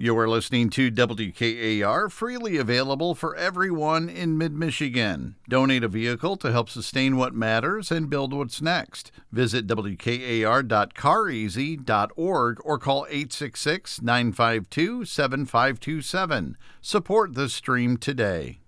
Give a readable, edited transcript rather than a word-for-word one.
You are listening to WKAR, freely available for everyone in mid-Michigan. Donate a vehicle to help sustain what matters and build what's next. Visit WKAR.careasy.org or call 866-952-7527. Support the stream today.